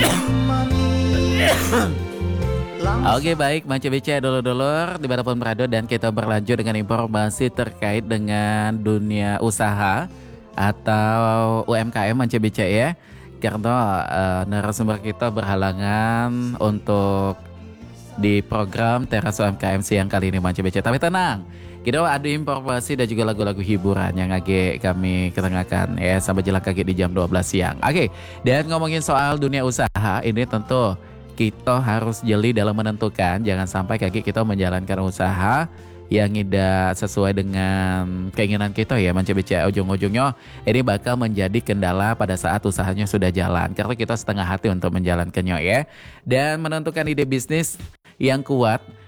Oke baik, Manca BC dulur-dulur dimanapun berada dan kita berlanjut dengan informasi terkait dengan dunia usaha atau UMKM Manca BC ya. Karena narasumber kita berhalangan untuk di program Teras UMKM siang kali ini Manca BC. Tapi tenang, kita ada informasi dan juga lagu-lagu hiburan yang lagi kami ketengahkan ya sampai jelas kaki di jam 12 siang. Oke, dan ngomongin soal dunia usaha ini tentu kita harus jeli dalam menentukan jangan sampai kaki kita menjalankan usaha yang tidak sesuai dengan keinginan kita ya Manca BC. Ujung-ujungnya ini bakal menjadi kendala pada saat usahanya sudah jalan karena kita setengah hati untuk menjalankannya ya. Dan menentukan ide bisnis yang kuat